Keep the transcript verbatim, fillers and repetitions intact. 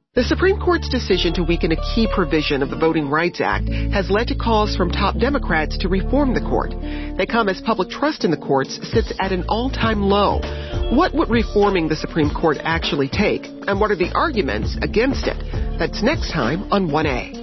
The Supreme Court's decision to weaken a key provision of the Voting Rights Act has led to calls from top Democrats to reform the court. They come as public trust in the courts sits at an all-time low. What would reforming the Supreme Court actually take? And what are the arguments against it? That's next time on one A.